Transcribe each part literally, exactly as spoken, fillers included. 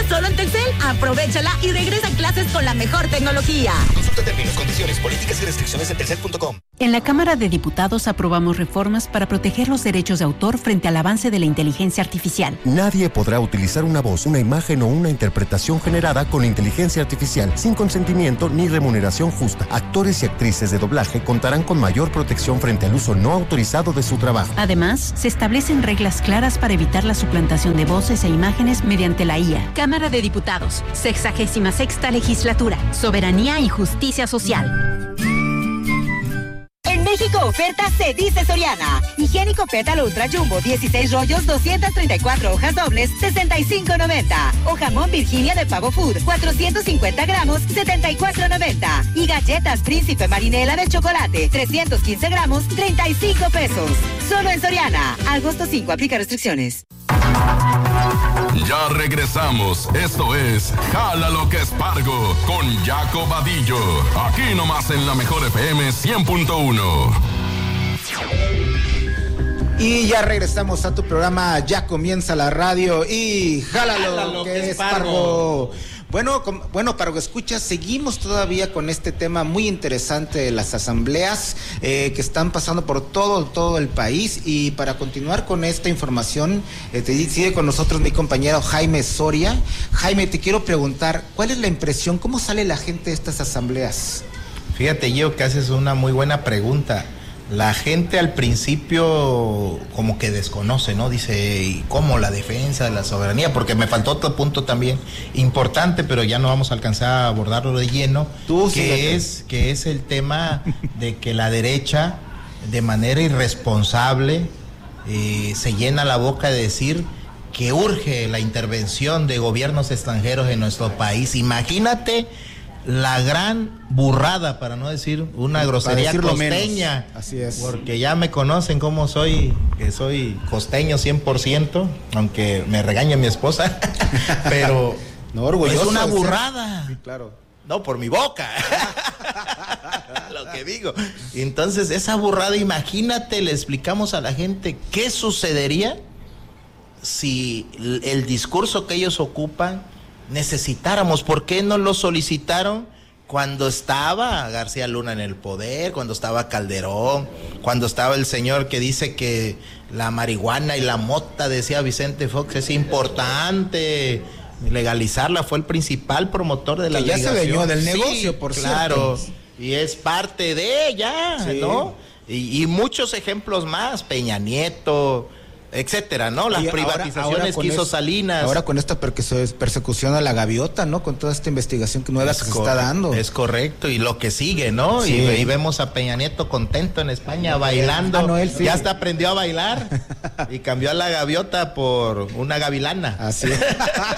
solo en Telcel. Aprovechala y regresa a clases con la mejor tecnología. Consulta términos, condiciones, políticas y restricciones en telcel punto com. En la Cámara de Diputados aprobamos reformas para proteger los derechos de autor frente al avance de la inteligencia artificial. Nadie podrá utilizar una voz, una imagen o una interpretación generada con inteligencia artificial sin consentimiento ni remuneración justa. Actores y actrices de doblaje contarán con mayor protección frente al uso no autorizado de su trabajo. Además, se establecen reglas claras para evitar la suplantación de voces e imágenes mediante la I A. Cámara de Diputados, sexagésima sexta legislatura, soberanía y justicia social. México oferta se dice Soriana. Higiénico Pétalo Ultra Jumbo, dieciséis rollos, doscientas treinta y cuatro hojas dobles, sesenta y cinco noventa. O jamón Virginia de Pavo Food, cuatrocientos cincuenta gramos, setenta y cuatro noventa. Y galletas Príncipe Marinela de chocolate, trescientos quince gramos, treinta y cinco pesos. Solo en Soriana. Agosto cinco, aplica restricciones. Ya regresamos. Esto es Jala lo que Espargo con Jaco Vadillo. Aquí nomás en la mejor F M cien punto uno. Y ya regresamos a tu programa. Ya comienza la radio y jálalo, jálalo lo que, que Espargo. Bueno, com, bueno, para que escuchas, seguimos todavía con este tema muy interesante de las asambleas eh, que están pasando por todo, todo el país. Y para continuar con esta información, eh, te, sigue con nosotros mi compañero Jaime Soria. Jaime, te quiero preguntar, ¿cuál es la impresión? ¿Cómo sale la gente de estas asambleas? Fíjate, Gio, que haces una muy buena pregunta. La gente al principio como que desconoce, ¿no? Dice, ¿y cómo la defensa de la soberanía? Porque me faltó otro punto también importante, pero ya no vamos a alcanzar a abordarlo de lleno, Tú, que, sí, es, que es el tema de que la derecha, de manera irresponsable, eh, se llena la boca de decir que urge la intervención de gobiernos extranjeros en nuestro país. Imagínate la gran burrada, para no decir una grosería costeña. Así es. Porque ya me conocen como soy, que soy costeño cien por ciento, aunque me regañe mi esposa, pero no, orgulloso, es una burrada. Sí, claro. No, por mi boca. Lo que digo. Entonces, esa burrada, imagínate, le explicamos a la gente qué sucedería si el discurso que ellos ocupan necesitáramos. ¿Por qué no lo solicitaron cuando estaba García Luna en el poder, cuando estaba Calderón, cuando estaba el señor que dice que la marihuana y la mota, decía Vicente Fox, es importante legalizarla? Fue el principal promotor de la que ya legalización. Se veñó del negocio, sí, por claro, cierto. Y es parte de ella, sí, ¿no? Y, y muchos ejemplos más, Peña Nieto, etcétera, ¿no? Las y privatizaciones ahora, ahora que hizo es, Salinas. Ahora con esta persecución a la gaviota, ¿no? Con toda esta investigación que nueva es que se está dando. Es correcto, y lo que sigue, ¿no? Sí. Y, y vemos a Peña Nieto contento en España bailando. Ah, no, él sí. Ya hasta aprendió a bailar y cambió a la gaviota por una gavilana. Así es.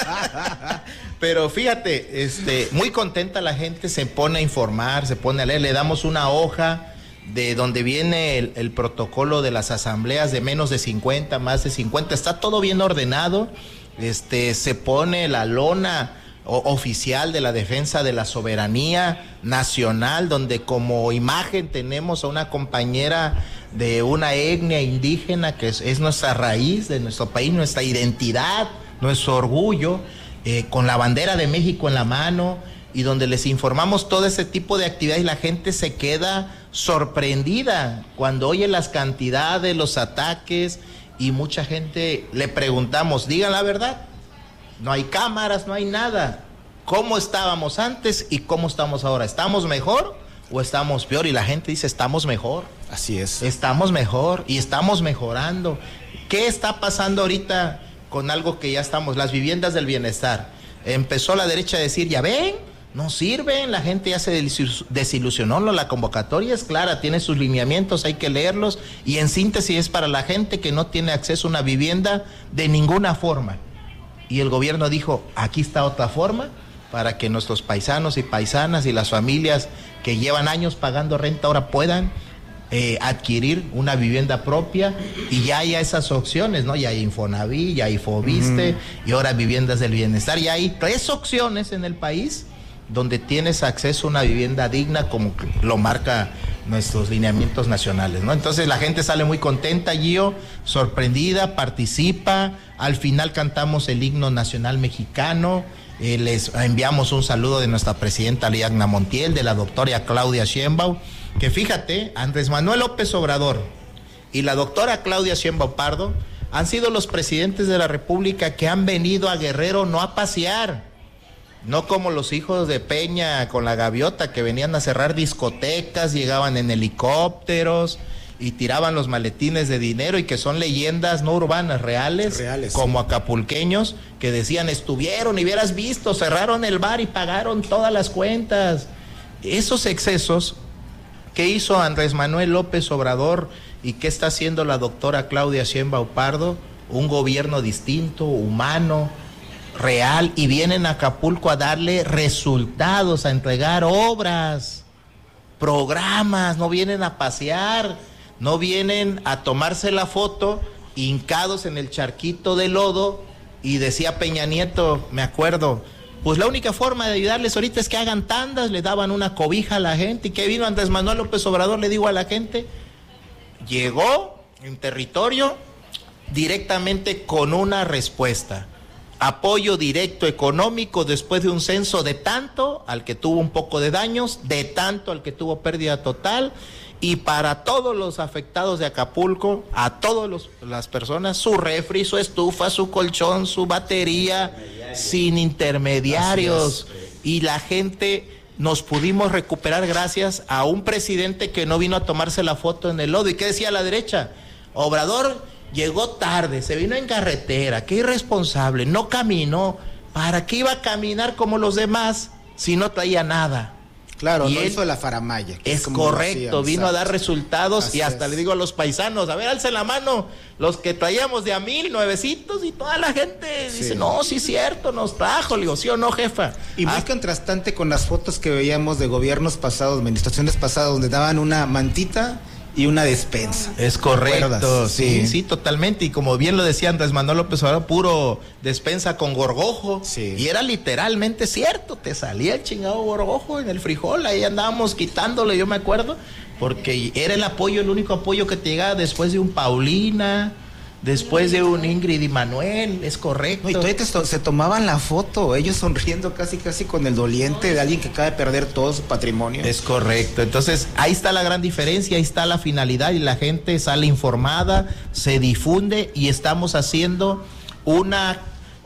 Pero fíjate, este, muy contenta la gente, se pone a informar, se pone a leer, le damos una hoja de donde viene el, el protocolo de las asambleas de menos de cincuenta, más de cincuenta, está todo bien ordenado, este, se pone la lona o, oficial de la defensa de la soberanía nacional, donde como imagen tenemos a una compañera de una etnia indígena que es, es nuestra raíz de nuestro país, nuestra identidad, nuestro orgullo, eh, con la bandera de México en la mano, y donde les informamos todo ese tipo de actividades, y la gente se queda sorprendida cuando oye las cantidades, los ataques, y mucha gente le preguntamos, digan la verdad, no hay cámaras, no hay nada, ¿cómo estábamos antes y cómo estamos ahora? ¿Estamos mejor o estamos peor? Y la gente dice, estamos mejor. Así es. Estamos mejor y estamos mejorando. ¿Qué está pasando ahorita con algo que ya estamos? Las viviendas del bienestar. Empezó la derecha a decir, ya ven, no sirven, la gente ya se desilusionó, la convocatoria es clara, tiene sus lineamientos, hay que leerlos, y en síntesis es para la gente que no tiene acceso a una vivienda de ninguna forma. Y el gobierno dijo, aquí está otra forma, para que nuestros paisanos y paisanas y las familias que llevan años pagando renta ahora puedan eh, adquirir una vivienda propia, y ya hay esas opciones, ¿no? Ya hay Infonavit, ya hay Fobiste, mm. y ahora viviendas del bienestar, ya hay tres opciones en el país donde tienes acceso a una vivienda digna como lo marca nuestros lineamientos nacionales, ¿no? Entonces la gente sale muy contenta, Gio, sorprendida, participa, al final cantamos el himno nacional mexicano, eh, les enviamos un saludo de nuestra presidenta Liagna Montiel, de la doctora Claudia Sheinbaum, que fíjate, Andrés Manuel López Obrador y la doctora Claudia Sheinbaum Pardo han sido los presidentes de la República que han venido a Guerrero no a pasear, no como los hijos de Peña con la gaviota que venían a cerrar discotecas, llegaban en helicópteros y tiraban los maletines de dinero y que son leyendas no urbanas, reales, reales como sí. acapulqueños que decían estuvieron y hubieras visto, cerraron el bar y pagaron todas las cuentas. Esos excesos que hizo Andrés Manuel López Obrador y qué está haciendo la doctora Claudia Sheinbaum Pardo, un gobierno distinto, humano, real, y vienen a Acapulco a darle resultados, a entregar obras, programas, no vienen a pasear, no vienen a tomarse la foto hincados en el charquito de lodo. Y decía Peña Nieto, me acuerdo, pues la única forma de ayudarles ahorita es que hagan tandas, le daban una cobija a la gente. ¿Y qué vino Andrés Manuel López Obrador? Le digo a la gente, llegó en territorio directamente con una respuesta. Apoyo directo económico después de un censo de tanto al que tuvo un poco de daños, de tanto al que tuvo pérdida total, y para todos los afectados de Acapulco, a todas las personas, su refri, su estufa, su colchón, su batería, sin intermediarios, y la gente nos pudimos recuperar gracias a un presidente que no vino a tomarse la foto en el lodo. ¿Y qué decía la derecha? Obrador llegó tarde, se vino en carretera, qué irresponsable, no caminó. ¿Para qué iba a caminar como los demás si no traía nada? Claro, y no él, hizo la faramaya. Es correcto, vino a dar resultados. Así y hasta es. Le digo a los paisanos, a ver, alcen la mano, los que traíamos de a mil, nuevecitos, y toda la gente sí. dice, no, sí es cierto, nos trajo. Le digo, ¿sí o no, jefa? Y muy ah, contrastante con las fotos que veíamos de gobiernos pasados, administraciones pasadas, donde daban una mantita y una despensa. Es correcto, sí, sí, sí, totalmente. Y como bien lo decía Andrés Manuel López Obrador, puro despensa con gorgojo. Sí. Y era literalmente cierto, te salía el chingado gorgojo en el frijol, ahí andábamos quitándole, yo me acuerdo, porque era el apoyo, el único apoyo que te llegaba después de un Paulina, después de un Ingrid y Manuel, es correcto. No, y todavía te, se tomaban la foto, ellos sonriendo casi casi con el doliente de alguien que acaba de perder todo su patrimonio. Es correcto, entonces ahí está la gran diferencia, ahí está la finalidad y la gente sale informada, se difunde y estamos haciendo una,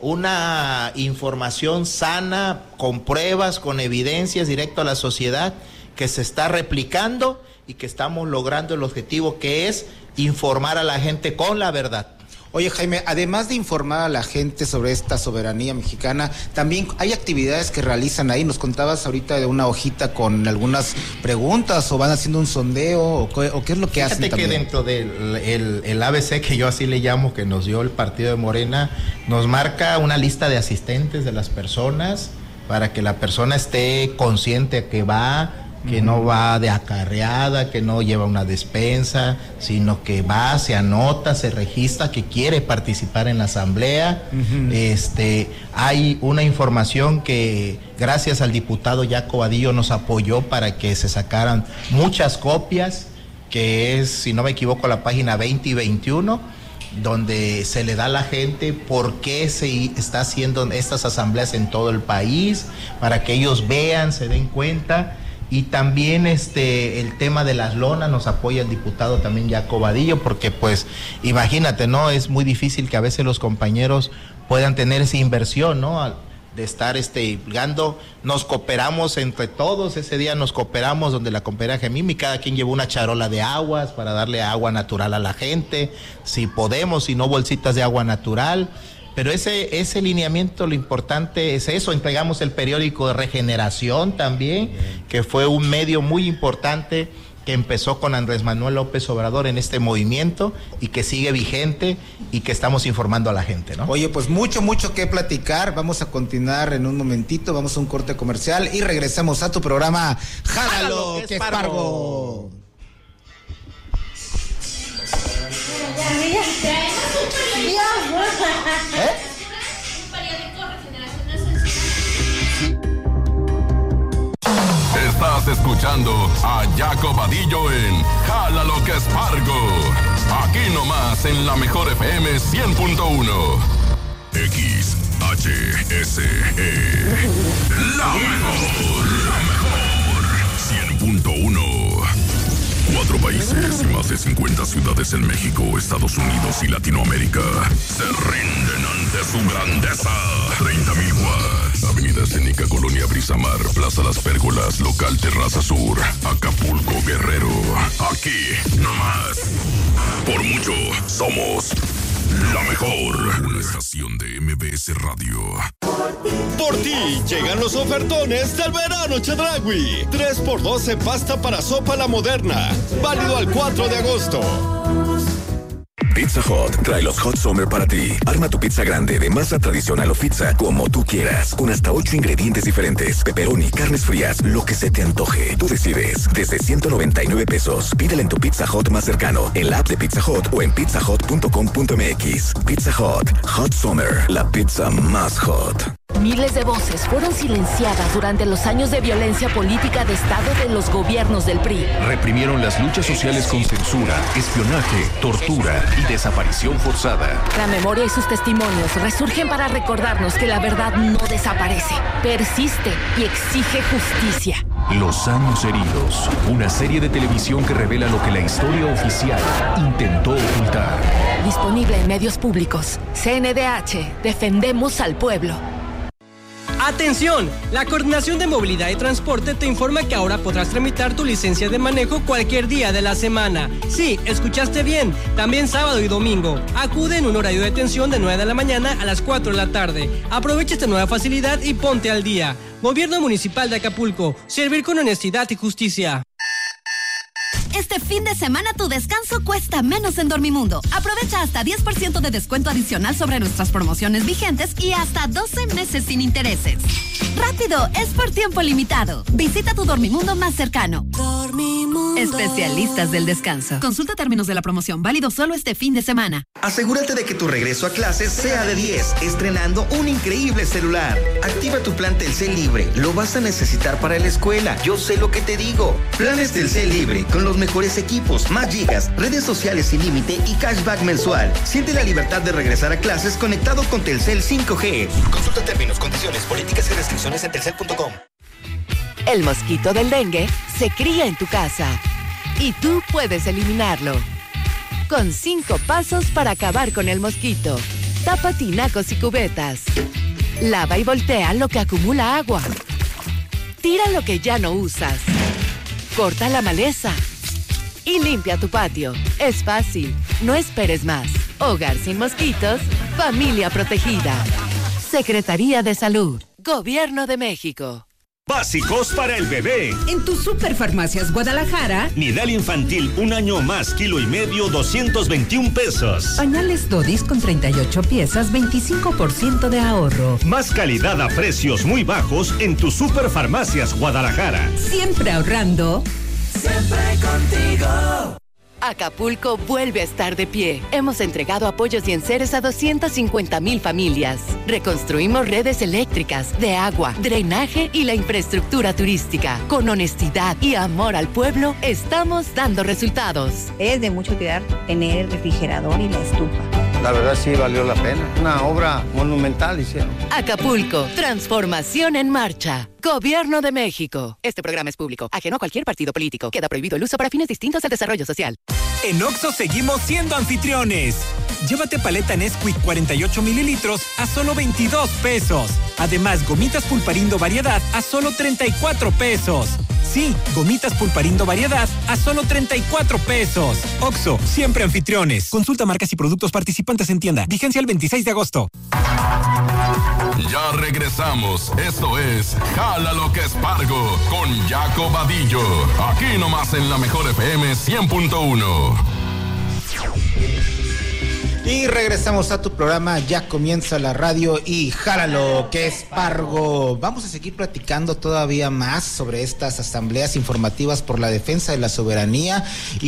una información sana, con pruebas, con evidencias, directo a la sociedad, que se está replicando y que estamos logrando el objetivo que es informar a la gente con la verdad. Oye, Jaime, además de informar a la gente sobre esta soberanía mexicana, también hay actividades que realizan ahí. Nos contabas ahorita de una hojita con algunas preguntas, o van haciendo un sondeo, o qué, o qué es lo que Fíjate hacen también. Fíjate que dentro del el, el A B C, que yo así le llamo, que nos dio el partido de Morena, nos marca una lista de asistentes de las personas, para que la persona esté consciente que va, que uh-huh. no va de acarreada, que no lleva una despensa, sino que va, se anota, se registra que quiere participar en la asamblea. Uh-huh. Este, hay una información que gracias al diputado Jaco Vadillo nos apoyó para que se sacaran muchas copias, que es, si no me equivoco, la página veinte y veintiuno, donde se le da a la gente por qué se está haciendo estas asambleas en todo el país, para que ellos vean, se den cuenta. Y también este el tema de las lonas nos apoya el diputado también Jaco Vadillo, porque pues imagínate, ¿no? Es muy difícil que a veces los compañeros puedan tener esa inversión, ¿no? De estar este gando, nos cooperamos entre todos, ese día nos cooperamos donde la compañera Gemimi, cada quien llevó una charola de aguas para darle agua natural a la gente, si podemos, si no bolsitas de agua natural. Pero ese, ese lineamiento, lo importante es eso. Entregamos el periódico de Regeneración también, que fue un medio muy importante que empezó con Andrés Manuel López Obrador en este movimiento y que sigue vigente y que estamos informando a la gente, ¿no? Oye, pues mucho, mucho que platicar. Vamos a continuar en un momentito, vamos a un corte comercial y regresamos a tu programa Jálalo, que es Pargo. ¿Eh? escuchando a Jaco Vadillo en Jala lo que es Pargo. Aquí nomás en la mejor F M cien punto uno. X H S E. La mejor, la mejor. cien punto uno. Cuatro países y más de cincuenta ciudades en México, Estados Unidos y Latinoamérica se rinden ante su grandeza. treinta mil watts. Avenida Escénica, Colonia Brisamar, Plaza Las Pérgolas, Local Terraza Sur, Acapulco, Guerrero. Aquí, nomás. Por mucho, somos la mejor. Una estación de M B S Radio. Por ti llegan los ofertones del verano Chedraui. tres por dos en pasta para sopa La Moderna. Válido al cuatro de agosto. Pizza Hut trae los Hot Summer para ti. Arma tu pizza grande de masa tradicional o pizza como tú quieras, con hasta ocho ingredientes diferentes: pepperoni, carnes frías, lo que se te antoje. Tú decides. Desde ciento noventa y nueve pesos. Pídela en tu Pizza Hut más cercano, en la app de Pizza Hut o en pizza hut punto com punto m x. Pizza Hut, Hot Summer, la pizza más hot. Miles de voces fueron silenciadas durante los años de violencia política de Estado de los gobiernos del P R I. Reprimieron las luchas sociales con censura, espionaje, tortura y desaparición forzada. La memoria y sus testimonios resurgen para recordarnos que la verdad no desaparece, persiste y exige justicia. Los años heridos, una serie de televisión que revela lo que la historia oficial intentó ocultar. Disponible en medios públicos. C N D H, defendemos al pueblo. ¡Atención! La Coordinación de Movilidad y Transporte te informa que ahora podrás tramitar tu licencia de manejo cualquier día de la semana. Sí, escuchaste bien, también sábado y domingo. Acude en un horario de atención de nueve de la mañana a las cuatro de la tarde. Aprovecha esta nueva facilidad y ponte al día. Gobierno Municipal de Acapulco, servir con honestidad y justicia. Este fin de semana tu descanso cuesta menos en Dormimundo. Aprovecha hasta diez por ciento de descuento adicional sobre nuestras promociones vigentes y hasta doce meses sin intereses. ¡Rápido! Es por tiempo limitado. Visita tu Dormimundo más cercano. Dormimundo. Especialistas del descanso. Consulta términos de la promoción. Válido solo este fin de semana. Asegúrate de que tu regreso a clases sea de diez, estrenando un increíble celular. Activa tu plan Telcel Libre. Lo vas a necesitar para la escuela. Yo sé lo que te digo. Planes Telcel Libre, con los mejores equipos, más gigas, redes sociales sin límite y cashback mensual. Siente la libertad de regresar a clases conectado con Telcel cinco G. Consulta términos, condiciones, políticas y restricciones en telcel punto com. El mosquito del dengue se cría en tu casa y tú puedes eliminarlo. Con cinco pasos para acabar con el mosquito. Tapa tinacos y cubetas. Lava y voltea lo que acumula agua. Tira lo que ya no usas. Corta la maleza. Y limpia tu patio. Es fácil. No esperes más. Hogar sin mosquitos. Familia protegida. Secretaría de Salud. Gobierno de México. Básicos para el bebé. En tu Superfarmacias Guadalajara. Nidal infantil, un año más, kilo y medio, doscientos veintiún pesos. Pañales Dodis con treinta y ocho piezas, veinticinco por ciento de ahorro. Más calidad a precios muy bajos en tu Superfarmacias Guadalajara. Siempre ahorrando. Siempre contigo. Acapulco vuelve a estar de pie. Hemos entregado apoyos y enseres a doscientas cincuenta mil familias. Reconstruimos redes eléctricas, de agua, drenaje y la infraestructura turística. Con honestidad y amor al pueblo, estamos dando resultados. Es de mucha utilidad tener el refrigerador y la estufa. La verdad sí valió la pena. Una obra monumental hicieron. Acapulco, transformación en marcha. Gobierno de México. Este programa es público, ajeno a cualquier partido político. Queda prohibido el uso para fines distintos al desarrollo social. En Oxxo seguimos siendo anfitriones. Llévate paleta Nesquik cuarenta y ocho mililitros a solo veintidós pesos. Además, gomitas Pulparindo Variedad a solo treinta y cuatro pesos. Sí, gomitas Pulparindo Variedad a solo treinta y cuatro pesos. Oxxo, siempre anfitriones. Consulta marcas y productos participantes en tienda. Vigencia el veintiséis de agosto. Ya regresamos. Esto es Jala lo que es Pargo con Jaco Vadillo. Aquí nomás en la mejor F M cien punto uno. Y regresamos a tu programa, ya comienza la radio y jálalo, que es Pargo. Vamos a seguir platicando todavía más sobre estas asambleas informativas por la defensa de la soberanía.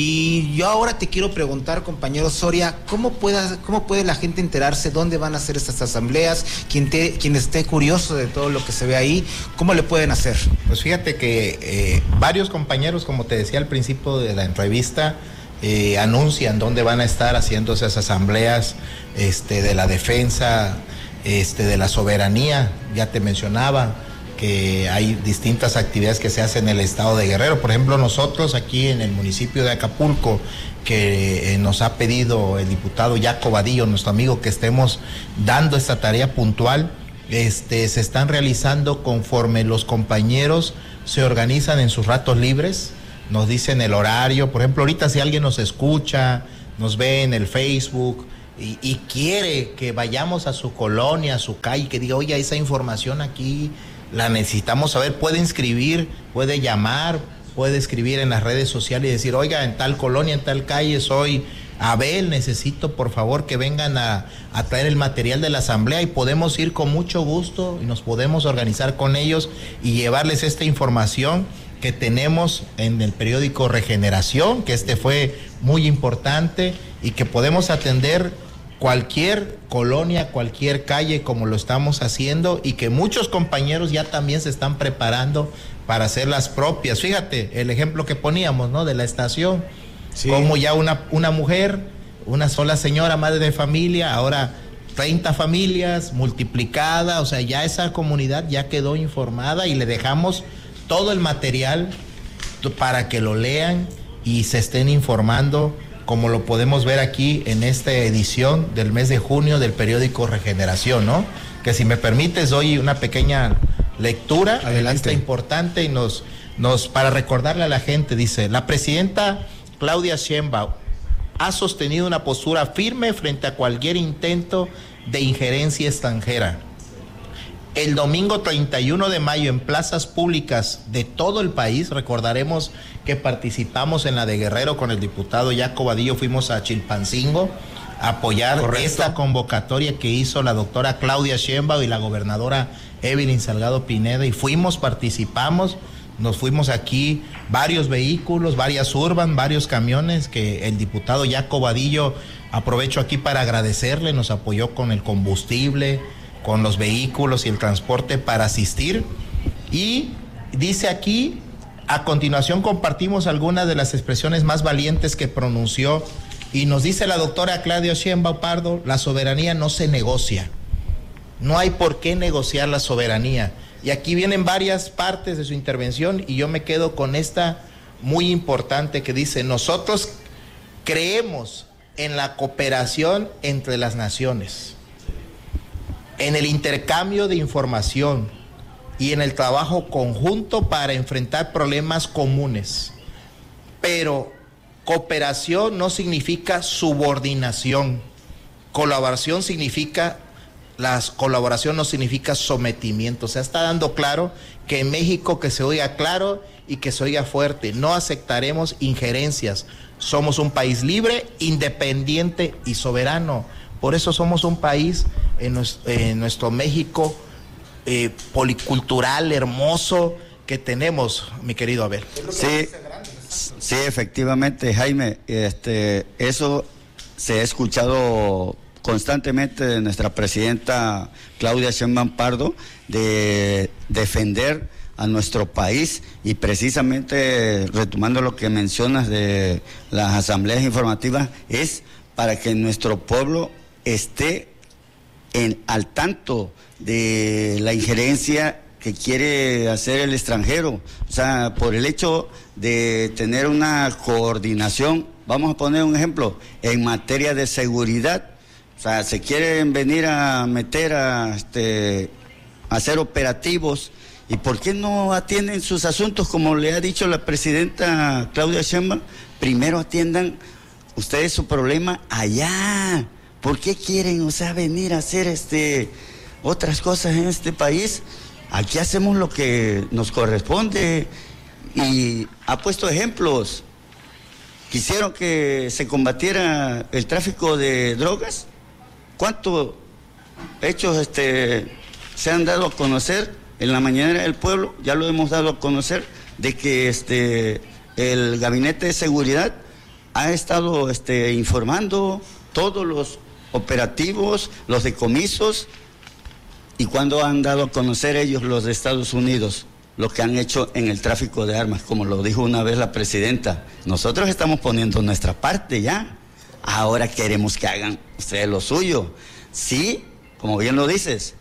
Y yo ahora te quiero preguntar, compañero Soria, ¿cómo pueda, cómo puede la gente enterarse dónde van a hacer estas asambleas? Quien, te, quien esté curioso de todo lo que se ve ahí, ¿cómo le pueden hacer? Pues fíjate que eh, varios compañeros, como te decía al principio de la entrevista, Eh, anuncian dónde van a estar haciendo esas asambleas este, de la defensa, este, de la soberanía. Ya te mencionaba que hay distintas actividades que se hacen en el estado de Guerrero. Por ejemplo, nosotros aquí en el municipio de Acapulco, que eh, nos ha pedido el diputado Jaco Vadillo, nuestro amigo, que estemos dando esta tarea puntual, este, se están realizando conforme los compañeros se organizan en sus ratos libres. Nos dicen el horario. Por ejemplo, ahorita si alguien nos escucha, nos ve en el Facebook y, y quiere que vayamos a su colonia, a su calle, que diga, oye, esa información aquí la necesitamos saber, puede inscribir, puede llamar, puede escribir en las redes sociales y decir, oiga, en tal colonia, en tal calle soy Abel, necesito por favor que vengan a, a traer el material de la asamblea, y podemos ir con mucho gusto y nos podemos organizar con ellos y llevarles esta información que tenemos en el periódico Regeneración, que este fue muy importante, y que podemos atender cualquier colonia, cualquier calle, como lo estamos haciendo, y que muchos compañeros ya también se están preparando para hacer las propias. Fíjate el ejemplo que poníamos, ¿no? De la estación, sí. Como ya una, una mujer, una sola señora, madre de familia, ahora treinta familias multiplicada, o sea, ya esa comunidad ya quedó informada y le dejamos todo el material para que lo lean y se estén informando, como lo podemos ver aquí en esta edición del mes de junio del periódico Regeneración, ¿no? Que si me permites doy una pequeña lectura. Adelante. Esta importante y nos, nos para recordarle a la gente. Dice: la presidenta Claudia Sheinbaum ha sostenido una postura firme frente a cualquier intento de injerencia extranjera. El domingo treinta y uno de mayo, en plazas públicas de todo el país, recordaremos que participamos en la de Guerrero con el diputado Jaco Vadillo, fuimos a Chilpancingo a apoyar Correcto. Esta convocatoria que hizo la doctora Claudia Sheinbaum y la gobernadora Evelyn Salgado Pineda, y fuimos, participamos, nos fuimos aquí varios vehículos, varias urban, varios camiones que el diputado Jaco Vadillo, aprovecho aquí para agradecerle, nos apoyó con el combustible, con los vehículos y el transporte para asistir. Y dice aquí, a continuación compartimos algunas de las expresiones más valientes que pronunció, y nos dice la doctora Claudia Sheinbaum Pardo: la soberanía no se negocia, no hay por qué negociar la soberanía. Y aquí vienen varias partes de su intervención y yo me quedo con esta muy importante que dice: nosotros creemos en la cooperación entre las naciones, en el intercambio de información y en el trabajo conjunto para enfrentar problemas comunes. Pero cooperación no significa subordinación. Colaboración significa, la colaboración no significa sometimiento. O sea, está dando claro que en México, que se oiga claro y que se oiga fuerte, no aceptaremos injerencias. Somos un país libre, independiente y soberano. Por eso somos un país en nuestro, en nuestro México eh, policultural, hermoso, que tenemos, mi querido Abel. Sí, sí, efectivamente, Jaime, este, eso se ha escuchado constantemente de nuestra presidenta Claudia Sheinbaum Pardo, de defender a nuestro país, y precisamente retomando lo que mencionas de las asambleas informativas, es para que nuestro pueblo esté en, al tanto de la injerencia que quiere hacer el extranjero. O sea, por el hecho de tener una coordinación, vamos a poner un ejemplo, en materia de seguridad, o sea, se quieren venir a meter a, este, a hacer operativos, ¿y por qué no atienden sus asuntos como le ha dicho la presidenta Claudia Sheinbaum? Primero atiendan ustedes su problema allá. ¿Por qué quieren, o sea, venir a hacer este otras cosas en este país? Aquí hacemos lo que nos corresponde, y ha puesto ejemplos quisieron que se combatiera el tráfico de drogas. ¿Cuántos hechos este, se han dado a conocer en la mañanera del pueblo? Ya lo hemos dado a conocer de que este, el Gabinete de Seguridad ha estado este, informando todos los operativos, los decomisos, y cuando han dado a conocer ellos, los de Estados Unidos, lo que han hecho en el tráfico de armas, como lo dijo una vez la presidenta. Nosotros estamos poniendo nuestra parte ya, ahora queremos que hagan ustedes lo suyo. Sí, como bien lo dices,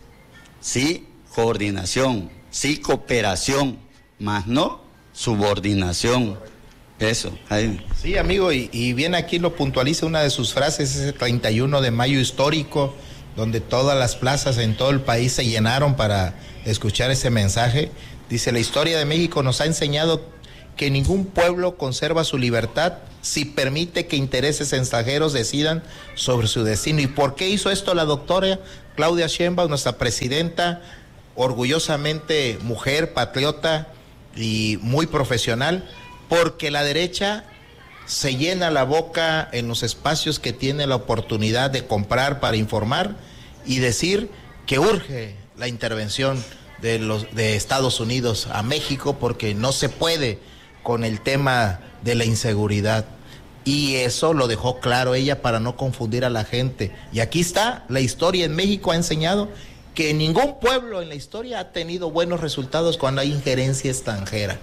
sí coordinación, sí cooperación, más no subordinación. Eso, ahí. Sí, amigo, y, y bien aquí lo puntualiza una de sus frases, ese treinta y uno de mayo histórico, donde todas las plazas en todo el país se llenaron para escuchar ese mensaje. Dice, la historia de México nos ha enseñado que ningún pueblo conserva su libertad si permite que intereses extranjeros decidan sobre su destino. ¿Y por qué hizo esto la doctora Claudia Sheinbaum, nuestra presidenta, orgullosamente mujer, patriota y muy profesional? Porque la derecha se llena la boca en los espacios que tiene la oportunidad de comprar para informar y decir que urge la intervención de los de Estados Unidos a México porque no se puede con el tema de la inseguridad. Y eso lo dejó claro ella para no confundir a la gente. Y aquí está, la historia en México ha enseñado que ningún pueblo en la historia ha tenido buenos resultados cuando hay injerencia extranjera.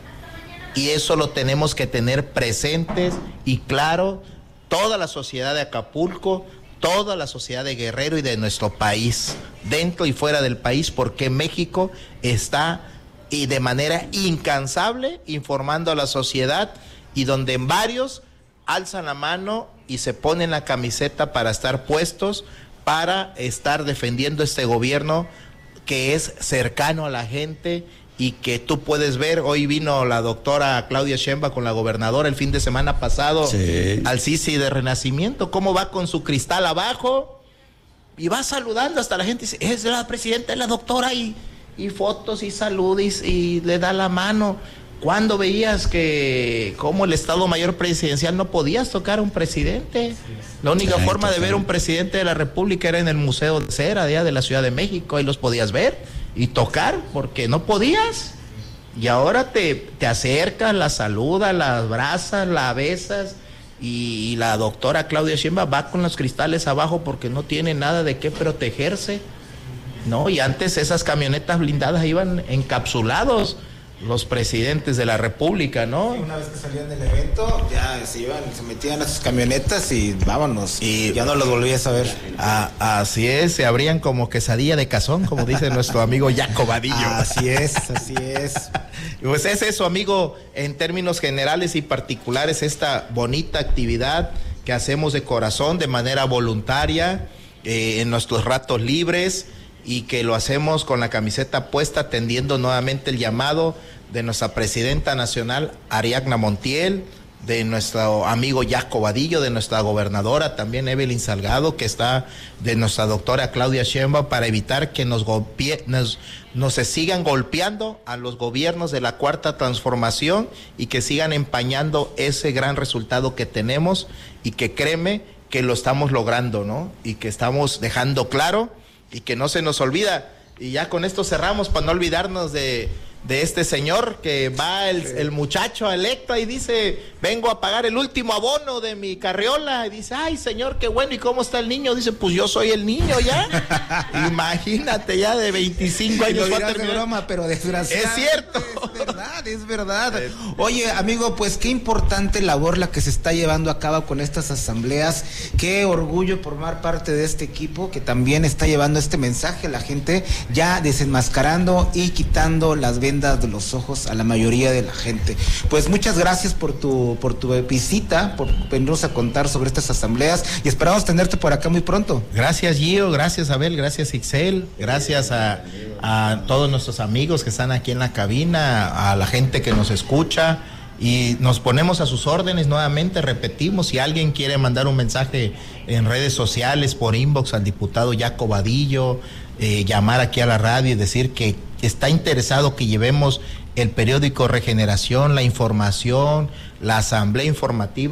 Y eso lo tenemos que tener presentes y claro, toda la sociedad de Acapulco, toda la sociedad de Guerrero y de nuestro país, dentro y fuera del país, porque México está y de manera incansable informando a la sociedad y donde varios alzan la mano y se ponen la camiseta para estar puestos, para estar defendiendo este gobierno que es cercano a la gente y que tú puedes ver. Hoy vino la doctora Claudia Sheinbaum con la gobernadora el fin de semana pasado, sí, al Sisi de Renacimiento, cómo va con su cristal abajo y va saludando hasta la gente, dice, es la presidenta, es la doctora, y, y fotos y saludos y, y le da la mano. ¿Cuándo veías que como el Estado Mayor Presidencial no podías tocar a un presidente? La única sí, forma de ver un presidente de la República era en el Museo de Cera allá de la Ciudad de México, ahí los podías ver y tocar, porque no podías. Y ahora te, te acercas, la saludas, la abrazas, la besas, y, y la doctora Claudia Sheinbaum va con los cristales abajo porque no tiene nada de qué protegerse, ¿no? Y antes esas camionetas blindadas iban encapsulados los presidentes de la República, ¿no? Una vez que salían del evento, ya se iban, se metían a sus camionetas y vámonos, y ya no los volvías a ver. A, así es, se abrían como quesadilla de cazón, como dice nuestro amigo Jaco Vadillo. Así es, así es. Pues es eso, amigo, en términos generales y particulares, esta bonita actividad que hacemos de corazón, de manera voluntaria, eh, en nuestros ratos libres, y que lo hacemos con la camiseta puesta, atendiendo nuevamente el llamado de nuestra presidenta nacional Ariadna Montiel, de nuestro amigo Jaco Vadillo, de nuestra gobernadora también Evelyn Salgado, que está, de nuestra doctora Claudia Sheinbaum, para evitar que nos, golpee, nos, nos se sigan golpeando a los gobiernos de la Cuarta Transformación y que sigan empañando ese gran resultado que tenemos, y que créeme que lo estamos logrando, ¿no? Y que estamos dejando claro y que no se nos olvida. Y ya con esto cerramos, para no olvidarnos de, de este señor que va el, el muchacho electo y dice, vengo a pagar el último abono de mi carriola, y dice, ay señor, qué bueno, ¿y cómo está el niño? Dice, pues yo soy el niño ya. Imagínate, ya de veinticinco años va a terminar. De broma, pero desgraciadamente es cierto, es verdad, es verdad. Oye, amigo, pues qué importante labor la que se está llevando a cabo con estas asambleas. Qué orgullo formar parte de este equipo que también está llevando este mensaje a la gente, ya desenmascarando y quitando las vendas de los ojos a la mayoría de la gente. Pues muchas gracias por tu por tu visita, por venirnos a contar sobre estas asambleas, y esperamos tenerte por acá muy pronto. Gracias, Gio, gracias, Abel, gracias, Ixel, gracias a, a todos nuestros amigos que están aquí en la cabina, a la gente que nos escucha, y nos ponemos a sus órdenes nuevamente. Repetimos, si alguien quiere mandar un mensaje en redes sociales, por inbox al diputado Jaco Vadillo, eh, llamar aquí a la radio y decir que está interesado que llevemos el periódico Regeneración, la información, la asamblea informativa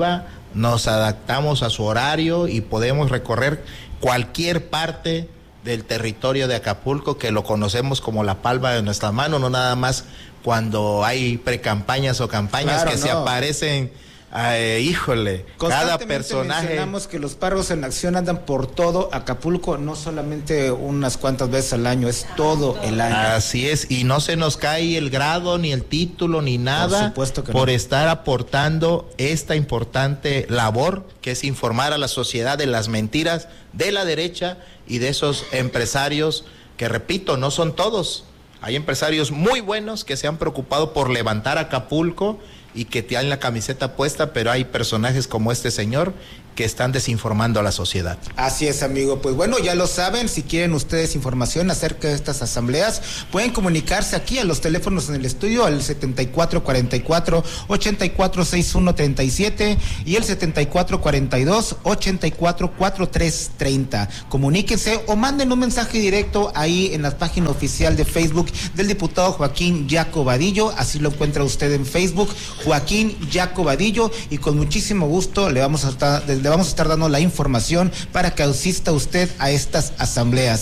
nos adaptamos a su horario y podemos recorrer cualquier parte del territorio de Acapulco, que lo conocemos como la palma de nuestra mano, no nada más cuando hay precampañas o campañas claro, que no. se aparecen. Ay, híjole, cada personaje. Mencionamos que los párrocos en acción andan por todo Acapulco, no solamente unas cuantas veces al año, es todo el año. Así es, y no se nos cae el grado, ni el título, ni nada, por supuesto que por no. estar aportando esta importante labor que es informar a la sociedad de las mentiras de la derecha y de esos empresarios que, repito, no son todos. Hay empresarios muy buenos que se han preocupado por levantar Acapulco y que tienen la camiseta puesta, pero hay personajes como este señor que están desinformando a la sociedad. Así es, amigo. Pues bueno, ya lo saben, si quieren ustedes información acerca de estas asambleas, pueden comunicarse aquí a los teléfonos en el estudio, al setenta y cuatro cuarenta y cuatro, ochenta y cuatro sesenta y uno treinta y siete y el setenta y cuatro cuarenta y dos, ochenta y cuatro cuarenta y tres treinta. Comuníquense o manden un mensaje directo ahí en la página oficial de Facebook del diputado Joaquín Yaco Vadillo, así lo encuentra usted en Facebook, Joaquín Yaco Vadillo, y con muchísimo gusto le vamos a estar, le vamos a estar dando la información para que asista usted a estas asambleas.